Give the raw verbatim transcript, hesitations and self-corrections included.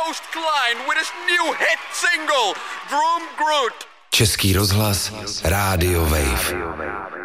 Joost Klein with his new hit single, Groom Groot. Český rozhlas, Rádio Wave.